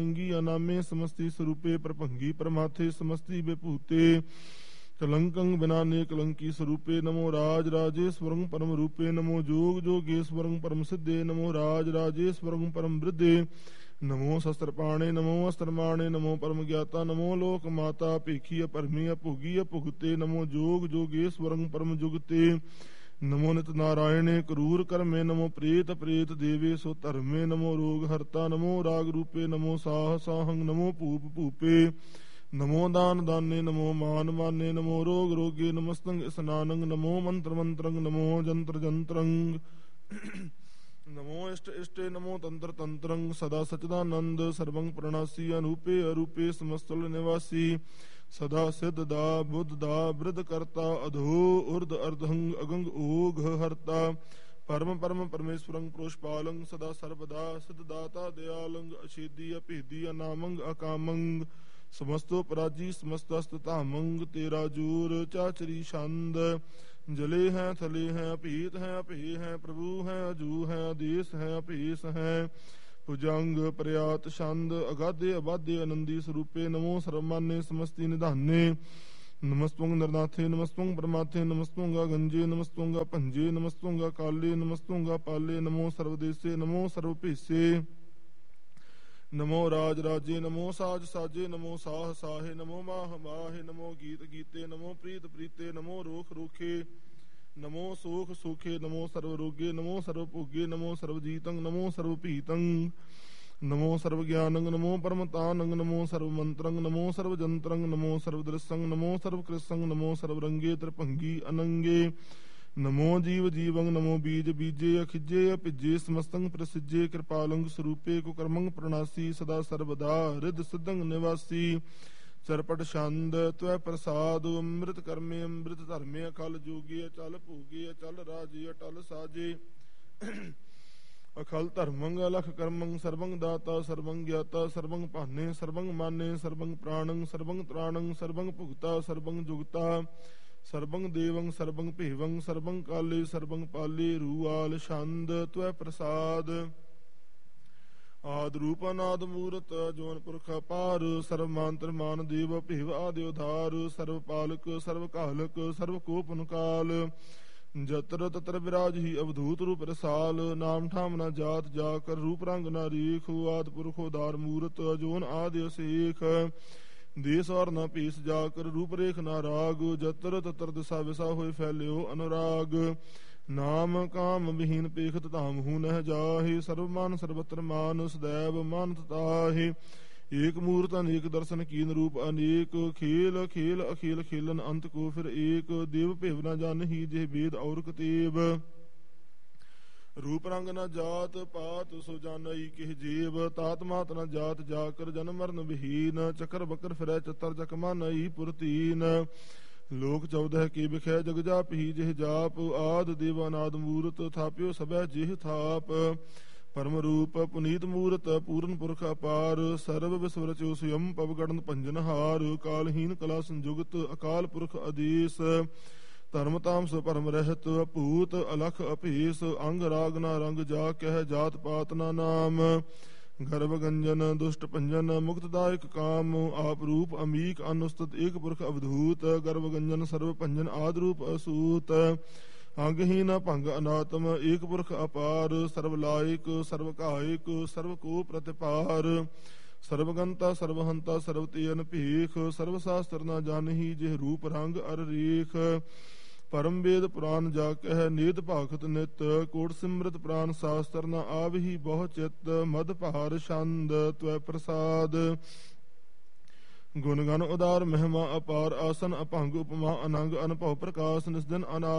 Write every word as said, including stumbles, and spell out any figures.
अनामे समस्ती स्वरूपे प्रभंगी परमाथे समस्ती विभूते कलंकं बिनाने कलंकी स्वरूपे नमो राज राजेश्वरं परम रूपे नमो जोग जोगेश्वरं परम सिद्धे नमो राज राजेश्वरं परम वृद्धे नमो शस्त्रपाणे नमो अस्त्रमाणे नमो परम ज्ञाता नमो लोक माता पेखी परमी अभोगी अभुगते नमो जोग जोगेश्वरं परम जुगते नमो नित नारायणे क्रूर कर्मे नमो प्रेत प्रेत देवे सो धर्मे नमो रोग हरता नमो राग रूपे नमो साह साहंग नमो भूप भूपे नमो दान दाने नमो मान माने नमो रोग रोगे नमस्तंग स्नानंग नमो मंत्र मंत्रंग नमो जंत्र जंत्रंग नमो इष्ट इष्टे नमो तंत्र तंत्रंग सदा सचिदानंद सर्वं प्रणासी अनूपे अरूपे समस्तल निवासी सदा सिद्ध दा बुद्ध दा वृद्ध करता अधो उर्ध अर्धंग अगंग ओघ हरता परम परम परमेश्वरं प्रोषपालं सदा सर्वदा सिद्धदाता दयालंग अछेदी अभेदी अनामंग अकामंग समस्तो पराजी समस्तस्त धामंग तेरा जूर चाचरी छंद जले हैं थले हैं अभीत हैं अभे हैं प्रभु हैं अजू हैं आदेश हैं अभेस हैं भुजंग प्रयात छंद अगाधे अबाधे आनंदी स्वरूपे नमो सर्वमान्य समस्ती निधाने नमस्तुंग नरनाथे नमस्तुंग परमाथे नमस्तुंगा गंजे नमस्तुंगा पंजे नमस्तुंगा काले नमस्तुंगा पाले नमो सर्वदेशे नमो सर्वपेशे नमो राज राजे नमो साज साजे नमो साह साहे नमो माह माहे नमो गीत गीते नमो प्रीत प्रीते नमो रोख रोखे नमो सोख सोखे नमो सर्वरोगे नमो सर्वभोगे नमो सर्वजीतं नमो सर्वपीतं नमो सर्वज्ञानं नमो परमतानं नमो सर्वमंत्रं नमो सर्वजंत्रं नमो सर्वदृशं नमो सर्वकृशं नमो सर्वरंगे त्रिभंगी अनंगे नमो जीव जीवं नमो बीज बीजे अखिजे अभिजे समस्तंग प्रसिजे कृपालंग स्वरूपे कुकर्मंग प्रणासी सदा सर्वदा हृद सिद्धंग निवासी चरपट छंद त्वै प्रसाद अमृत कर्मे अमृत धर्मे अकल जोगे अचल भोगे अचल राजे अटल साजे अखल धर्मंग अलख कर्मंग सर्वंग दाता सर्वंग ज्ञाता सर्वंग भाने सर्वंग माने सर्वंग प्राणंग सर्वंग त्राणंग सर्वंग भुगता सर्वंग जुगता सर्वं देवं सर्वं भेवं सर्वं काले सर्वं पाले रूआल छंद त्वै प्रसाद आद रूप अनाद मूरत जोन पुरख अपार सर्व मांत्र मान देव भेव आदि उधार सर्व पालक सर्व कालक सर्व कोपन काल जत्र तत्र विराज ही अवधूत रूप रसाल नाम ठाम न जात जाकर रूप रंग न रेख आद पुरख उदार मूरत जोन आदि असेख देश और न पीस जाकर रूप रेख न राग जतर ततर दिशा विसा होए फैल्यो अनुराग नाम काम विहीन पेखत धाम हूं नह जाहे सर्वमान सर्वत्र मान सदैव मानत ताहे एक मूर्त अनेक दर्शन कीन रूप अनेक खेल खेल अखेल खेलन अंत को फिर एक देव भेव न जान ही जे वेद और कतेब रूप रंग न जात पात सो जानई किह जेब तात मात न जात जाकर जन मरण विहीन चकर बकर फिरै चतर चकमा नई पुरतीन लोक चौदह के बिखै जग जाप ही जिह जाप आद देवानाद मूरत थाप्यो सबह जिह थाप परम रूप पुनीत मूरत पूर्ण पुरख अपार सर्व विश्व रचो स्वयं पवगढ़ पंजनहार कालहीन कला संजुगत अकाल पुरख आदेश धर्म ताम सो परम रहत अपूत अलख अभेस अंग राग ना रंग जा कह जात पात ना नाम गर्भ गंजन दुष्ट पंजन मुक्तदायक काम आप रूप अमीक अनुस्तत एक पुरख अवधूत गर्भ गंजन सर्व पंजन आद रूप असूत अंगहीन भंग अनात्म एक पुरख अपार सर्वलायक सर्वकायक सर्व को प्रतिपार सर्वगंता सर्वहंता सर्वतेन भीख सर्वशास्त्र न जानही जिह रूप रंग अर रेख परम वेद पुराण जा कह नेत भाखत नित कोट सिमृत प्राण शास्त्र न आवही बहु चित मद भार छंद त्वै प्रसाद गुणगण उदार महिमा अपार आसन अभंग उपमा अनंग अनभव प्रकाश निस्जन अनाद